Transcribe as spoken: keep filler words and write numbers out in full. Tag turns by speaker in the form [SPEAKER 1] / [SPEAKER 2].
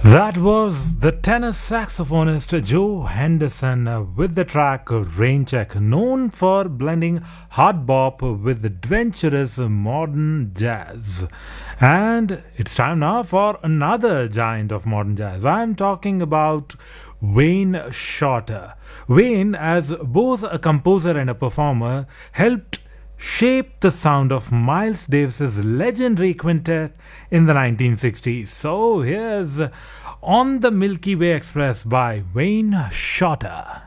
[SPEAKER 1] That was the tenor saxophonist Joe Henderson uh, with the track Rain Check, known for blending hard bop with adventurous modern jazz. And it's time now for another giant of modern jazz. I'm talking about Wayne Shorter. Wayne, as both a composer and a performer, helped shaped the sound of Miles Davis's legendary quintet in the nineteen sixties. So here's On the Milky Way Express by Wayne Shorter.